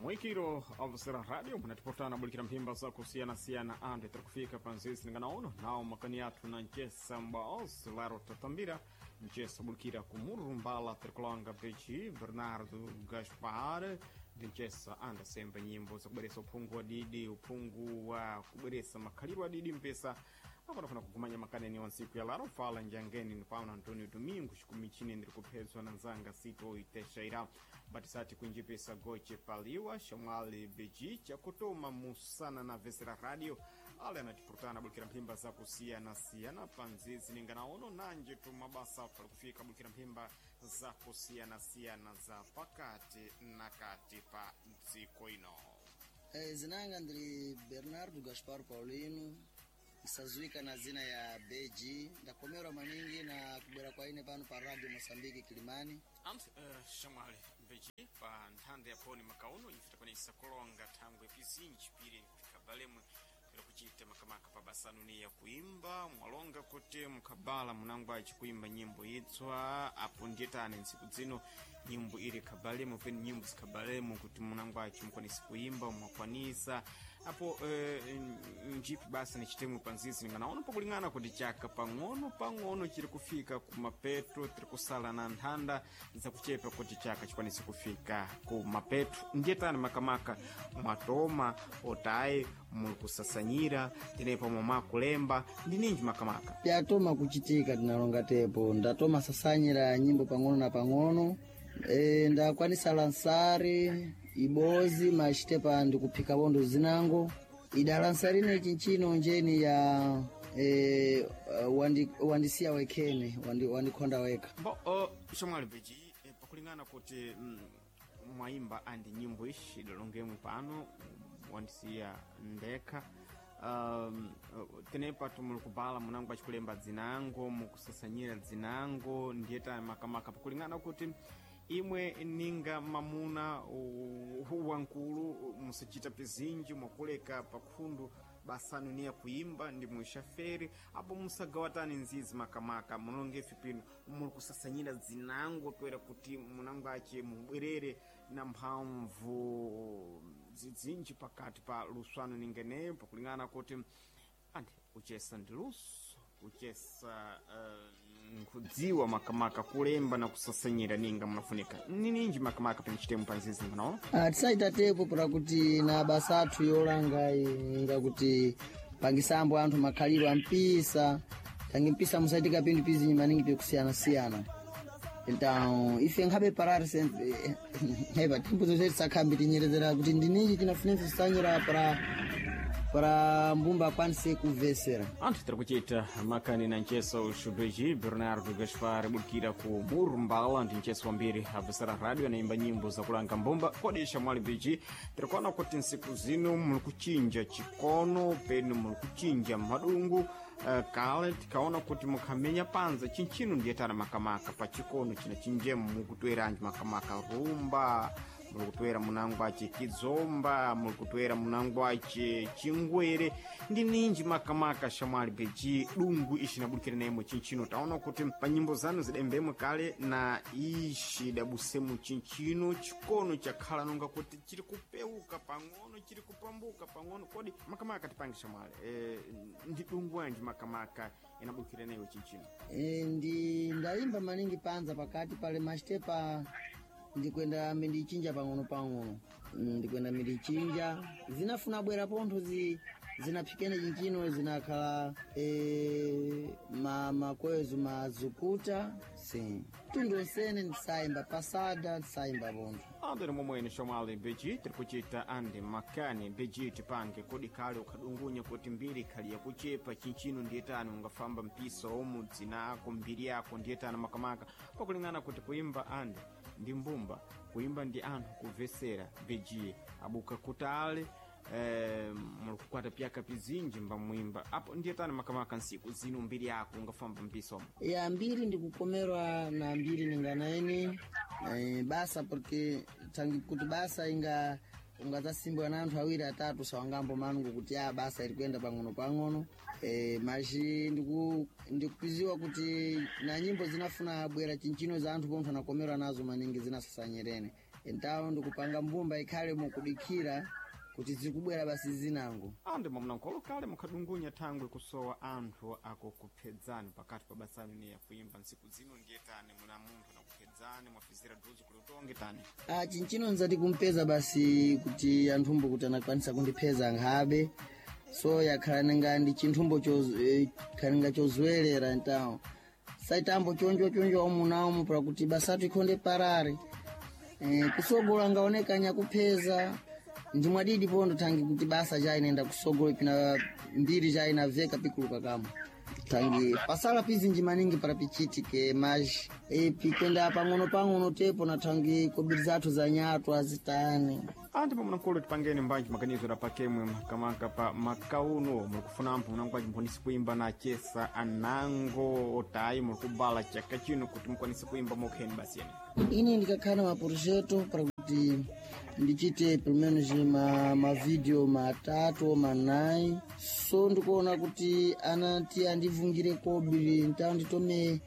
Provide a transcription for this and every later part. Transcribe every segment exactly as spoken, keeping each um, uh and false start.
Mwikiro avusira radio munatipotana bulikira mpimba za kusiyana siyana ande takufika panzisi nganaono nao makani yatu na nchesa mbaos laro tatambira nchesa bulikira kumurumbala trikolanga pechi Bernardo Gaspar nchesa anda sembe nyimbo za kuberesa upungu wa didi upungu wa kuberesa makaliru wa didi mpesa hapa nafuna kukumanya makane ni wansiku ya laro fala njangeni ni Paulo Antonio Domingo shikumichini ndirikupezwa na nzanga sito iteshaira batisati kunjipesa goche paliwa shamwali beji cha kutoma musana na vesera radio ale anatipurutana bulikira mpimba za kusia na siya na panzizi ninganaono nanje tumabasa pala kufika bulikira mpimba za kusia na siya na za pakati na kati pa ziko ino. Eh, zinanga ndiri Bernardo Gaspar Paulino isazuika na zina ya Beji ndakomera maningi na kubera kwa ine pano pa radio Mosambiki Kilimani Ant uh, shamwali Beji pa ntande ya poni makauno ifita kwenye isakolonga tangu epizinji pili kabalemu kila kuchite makamaka pa basanuni ya kuimba mwalonga kote mkabala munangwa kuimba nyimbo itwa apo ndietane nsiku zino nyimbo ili kabalemu peni nyimbo zikabalemu kuti munangwa chumkoni sikuimba mwakwanisa apo e, njipi basa ni chitemu panzisi nganaona pakulingana kuti chaka pangono pangono chiri kufika kumapeto tiri kusala na ndhanda za kuchepa kuti chaka chikwanisi kufika kumapeto ndietani makamaka mwatoma otaye mulikusasanyira tinepa mwama kulemba ndi ninji makamaka pyatoma kuchitika tinalonga tepo ndatoma sasanyira nyimbo pangono na pangono e, ndakwanisa lansari ibozi mashitepa ndikupika bondo zinango idalansarine chinchino njeni ya e, wandi, wandisia wekene wandi, wandikonda weka bo uh, shamwali Beji eh, pakulingana kuti mm, mwaimba andi nyimbo ishi dalongemu pano wandisia ndeka um, tenepa tumulukubala munangu achikulemba zinango mukusasanyira zinango ndieta makamaka pakulingana kuti imwe ninga mamuna wankulu musachita pizinji mwakuleka pakhundu basanunia kuimba ndi mwishaferi apo musagawatani nzizi makamaka munonge fipino mulikusasanyira zinango toera kuti munango ache mubwerere na mphamvu zizinji pakati pa luswano ningeneyo pakulingana kuti andi uchesa ndi luso uchesa uh, nkudziwa makamaka kulemba na kusasanyira ninga munafunika nininji makamaka penchitemu panzizi ngano ah tisaita tepo para kuti na basathu yolanga inga kuti pangisambo anthu makhaliro ampisa tangi mpisa musaitika pindu pizinyi maningi pekusiyana siyana então ife nkhabe parari sempre heba tempo zote sakhambi tinyerezera kuti ndininji tinafunenso kusanyira para para mbumba kwanise kuvesera anthu tiri kuchita makani na nchesa uxubeji Bernardo Gaspar bulkira ku murumbala ndi nchesa wambiri avesera radio anaimba nyimbo za kulanga mbumba kodesha mwali Beji tiri kuona kuti nsiku zino muli kuchinja chikono penu muli kuchinja madungu uh, kale tikaona kuti mukhamenya panza chinchino ndiyetana makamaka pa chikono china chinjemu mukutweranji makamaka rumba mulikutwera munango ache kizomba mulikutwera munango ache chingwere ndi ninji makamaka shamwali Beji dungu ishi nabulikira nemo chinchino taona kuti pa nyimbo zanu zidembemwe kale na ishi dabusemu chinchino chikono chakhala nonga kuti chiri kupeuka pang'ono chiri kupambuka pang'ono kodi makamaka tipange shamwali e, ndi dungu anji makamaka inabulikira nemo chinchino e, ndi ndaimba maningi panza pakati pale mashitepa ndikwenda mindichinja pang'ono pang'ono ndikwenda mindichinja zinafuna bwera pontho zi zinaphikene chinchino zinakhala e, ma makwezo mazukuta sim tundo sene ndisaimba pasada ndisaimba pontho andere momwene shamwali Beji tiri kuchita andi makani Beji tipange kodi kale ukadungunya kuti mbiri khali ya kuchepa chinchino ndiyetani ungafamba mpisa omu zinako mbiri yako ndiyetani makamaka pakulingana kuti kuimba andi ndi mbumba kuimba ndi anthu kuvesera Beji abuka kutale eh mulikukwata pyaka pizinji mba mwimba apo ndiyetani makamaka nsiku zino mbiri yako ungafamba mpisomo ya mbiri ndikukomerwa na mbiri ninganaini eh, basa porque tangi kuti basa inga ungazasimbwa na anthu awiri atatu sawangambo manungu kuti a basa ilikwenda pang'ono pang'ono eh maji ndiku ndikupiziwa kuti na nyimbo zinafuna bwera chinchino za anthu pontho nakomerwa nazo maningi zinasasanyerene entawo ndikupanga mbumba ikhale mukudikira kuti zikubwera basi zinango. Ande mamnankolo kale mukadungunya thangwe kusowa anthu akukuphedzani pakati pa basani ni yakuimba nsiku zino ndiyetani muna munthu nakuphedzani mwafizira dhuzi kuliutonge tani. Ah, chinchino nzati kumpeza basi kuti anthumbo kuti anakwanisa kundipheza nkhabe. So yakhala ninga ndi chinthumbo cho eh, khaninga chozwelera entawo. Saitambo chonjo chonjo omunawo para kuti basatu ikhonde parare. Eh, kusogola ngaoneka nyakupheza. Ndimwadidi pondo tangi kuti basa jai nenda kusogola pina mbiri jai na veka pikuluka kama. Tangi pasala pizi njimaningi para pichitike maji. E pikenda pangono pangono tepo na tangi kobirizatu za nyatu azitani. Ante mamnankolo tipangeni mbanji makanizo da pakemwe makamaka pa makauno mukufuna mnangwa jimpondisi kuimba na chesa anango otai mukubala chaka chino kuti mkwanisi kuimba mokheni basi yene. Ini ndikakhana maprojeto para kuti ndichite primeno jima ma video matatu manai. So ndikuona kuti anati andivungire kobili ntawo nditome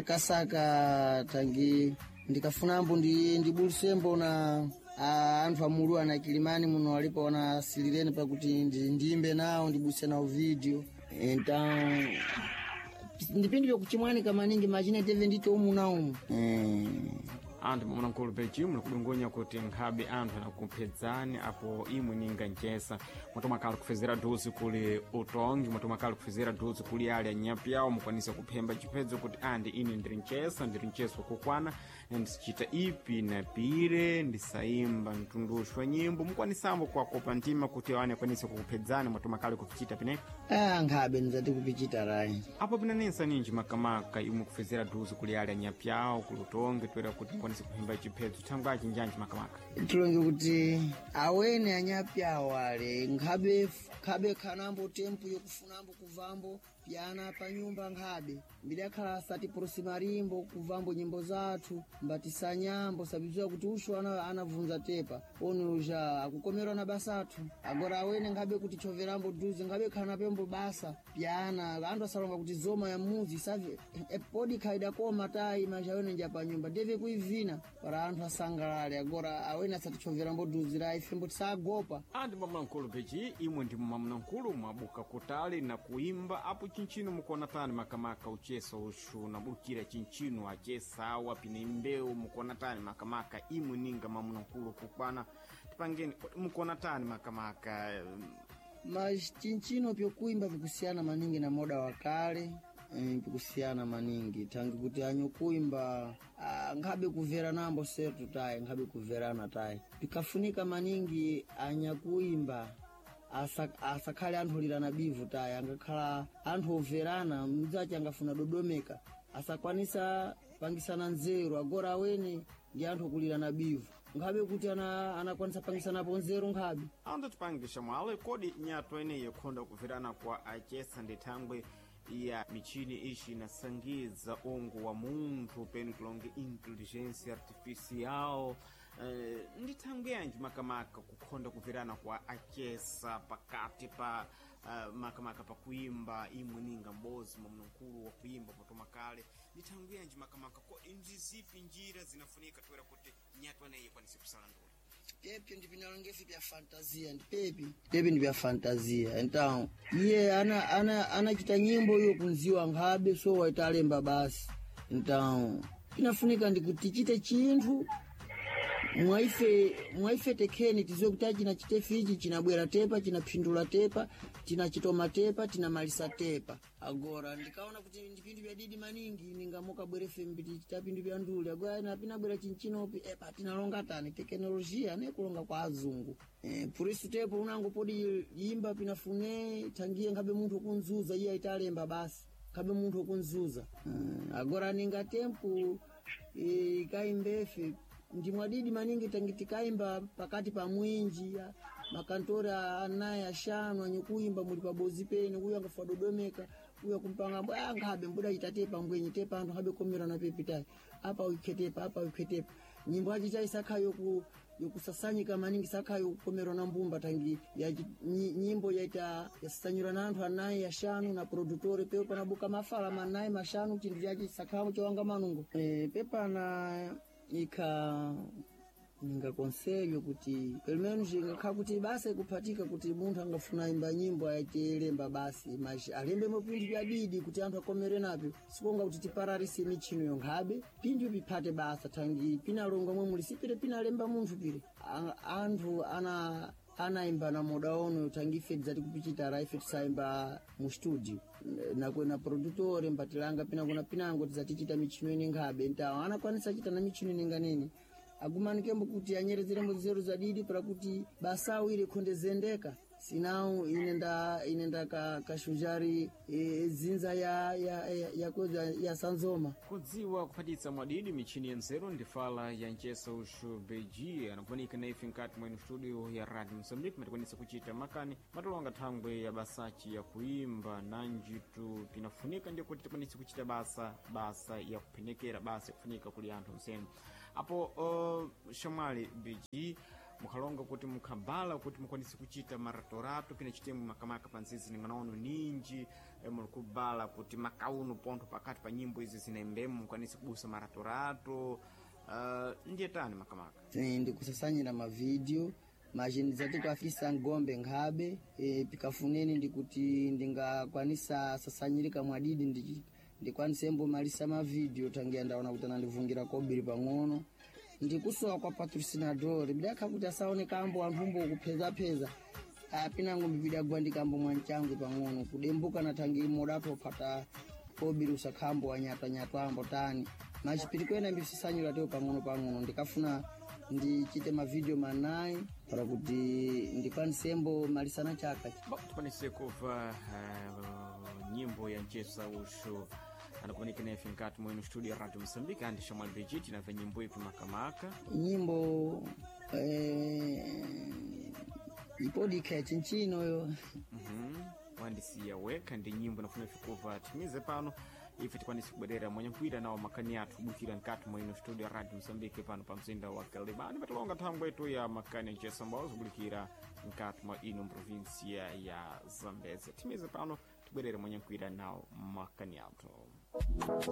sakasaka tangi ndikafunambo ndi ndibulisembo na Uh, anthu amulu ana Kilimani muno alipo wana silirene pakuti ndimbe nawo ndibuse nawo video então ndipindi byokuchimwani kamaningi machine teve ndito umu na umu mm. Anthu mamnankolo pechi mulakudungunya kuti nkhabe anthu anakuphedzani apo imwe ninga njesa mwatomakhala kufezera dhuzi kuli utongi mwatomakhala kufezera dhuzi kuli ali anyapi yawo mukwanisa kuphemba chiphedzo kuti andi ini ndiri nchesa ndiri nchesa kukwana ndisichita ipi na pire ndisaimba mtundushwa nyimbo mukwanisambo kwakopa ntima kuti wane kwanisa kukuphedzani mwatomakhala kupichita pine. Ah, nkhabe nzati kupichita rai apo pinanensa ninji makamaka imwe kufezera dhuzi kuli ali anyapi yawo kuli utongi twera kuti mukwanisa kuphemba chiphedzo thangwachi njanji makamaka tulonge kuti awene anyapi awale nkhabe khabe khanambo tempu yokufunambo kuvambo pyana pa nyumba nkhabe mbili akhala asati prosimarimbo kuvambo nyimbo zathu mbatisa nyambo sabizwa kuti usho ana anavunza tepa onu uja akukomerwa na basathu agora awene nkhabe kuti choverambo dhuzi nkhabe khana pembo basa pyana anthu asalonga kuti zoma ya muzi save epodi khaida koma tai majawene nja pa nyumba deve kuivina para anthu asangalale agora awene asati choverambo dhuzi la ifembo tisagopa. Andi mamnankolo pechi imwe ndi mamnankolo mwabuka kutali na kuimba apo chinchino mukona tani makamaka uchesa ushu na bukira chinchino achesa awa pine mbeu mukona tani makamaka imwe ninga mamnankolo kukwana tipangeni mukona tani makamaka. Mas chinchino pyokuimba vikusiana maningi na moda wakale vikusiana maningi tangi kuti anyo kuimba uh, nkhabe kuvera nambo setu tayi nkhabe kuverana tayi pikafunika maningi anya kuimba asakhale anthu olirana bivu tayi angakhala anthu overana mudzachi angafuna dodomeka asakwanisa pangisana nzeru agora awene ndi anthu okulirana bivu nkhabe kuti ana anakwanisa pangisanapo nzeru nkhabe ando tipangisha mwale kodi nyato eneyo khonda kuverana kwa achesa ndithangwe ya michini ishi inasangiza ungu wa munthu peni kulonge intelligence artificial. Uh, ndithangeyanji makamaka kukhonda kuverana kwa achesa pakati pa uh, makamaka pa kuimba imwe ninga mbozi mamnankulu wa kuimba potomakale ndithangeyanji makamaka ko indizipi njira zinafunika twera kuti nyato anaye kwanisi kusalandula. Pepe ndi pinalongefi pya fantasia ndi pepe pepe ndi pya fantasia então iye ana ana anachita nyimbo yo kunziwa nkhabe so waitalemba basi então inafunika ndikutichite chinthu mwaife mwaife tekeni tiziwe kuti achina chitefichi chinabwera tepa chinaphindula tepa chinachitoma tepa chinamalisa tepa agora ndikaona kuti ndipindu bya didi maningi ningamoka bwerefe mbiti chitapindu bya nduli agora napinabwera chinchinopi epa tinalonga tani teknolojia nekulonga kwa azungu eh, purisu tepo unango podi yimba pinafune tangie ngabe munthu kunzuza iye aitalemba basi kabe munthu kunzuza hmm, agora ninga tempu e, kaimbefe ndimwadidi maningi tangitikaimba pakati pa mwinji makantora anaye ashano anyukuimba muli pabozi pene uyo angafa dodomeka uyo kumpanga mbwa ngabe mbuda itatepa mbwenye tepa anthu habe komera na pepitai apa uketepa apa uketepa nyimbo aji chai sakayo ku yokusasanyika maningi sakayo komera na mbumba tangi ya nyimbo yaita yasanyura na anthu anaye yashano na produktore pepa na buka mafala manaye mashano chindi yaji sakayo chawanga manungo e, pepa na ika ningakonselho kuti pelo menos ingakhala kuti basa ikuphatika kuti munthu angafuna imba nyimbo ayitelemba basi mas alembe mapindi pyadidi kuti anthu akomere napyo sikonga kuti tipararise michino yonkhabe pindi piphate basa thangi pinalonga mwe muli sipire pinalemba munthu pire anthu ana anaimba na moda ono tangi ife dzati kupichita ife tisaimba mu studio nakwena produtore mbatilanga pina kuna pinango tizatichita michino ine nkhabe ntawo anakwanisa chita na michino ine nganene agumanikembo kuti anyerezerembo zero zadidi para kuti basau ile khonde zendeka sinau inenda inenda ka kashujari e, zinza ya ya ya, ya, ya, ya sanzoma kudziwa kuphatitsa mwadidi michini ya nzeru ndi fala ya nchesa ushu beji anakumanika na ife nkati mwenu studio ya Radio Mozambique matikwanisa kuchita makani matolonga thangwe ya basachi ya kuimba nanjitu pinafunika ndio kuti tikwanisa kuchita basa basa ya kuphenekera basa ya kufunika kuli anthu msenu apo uh, Shamwali beji mukhalonga kuti mukhabala kuti mukwanise kuchita maratorato pina chitemu makamaka panzizi ninganaono ninji e, mulikubala kuti makauno ponto pakati pa nyimbo izi zinembemu mukwanise kubusa maratorato uh, ndiye tani makamaka ndi kusasanyira ma video majini zati kwafisa ngombe nkhabe e, pikafuneni ndikuti ndingakwanisa sasanyirika mwadidi ndi ndikwanisembo malisa ma video tangia ndaona kuti andivungira kobiri pang'ono ndikusowa kwa patrocinador bidaka kuti asaone kambo anthu kupeza peza apina ngombe bidagwa ndikambo mwanchangu pang'ono kudembuka na tangi modato pata kobiri usakambo wanyata nyata ambo tani machipiri kwena mbisisanyira teo pang'ono pang'ono ndikafuna ndichite ma video manai para kuti ndikwanisembo malisana chaka tupanise kuva uh, nyimbo ya nchesa ushu anakumanika na ife nkati mwenu studio ya Radio Mozambique andi Shamwali beji tinava nyimbo ipi makamaka nyimbo eh, ipodi kati nchino yo mhm wandisi ya weka ndi nyimbo nafuna ife kuva timize pano ife tikwanisi kubadera mwenye nkuida nao makani atu bukira nkati mwenu studio ya Radio Mozambique pano pa mzinda wa Kalibani batalonga thangwe etu ya makani ya nchesa mbao zubulikira nkati mwa ino provinsia ya Zambezi timize pano tubadera mwenye nkuida nao makani atu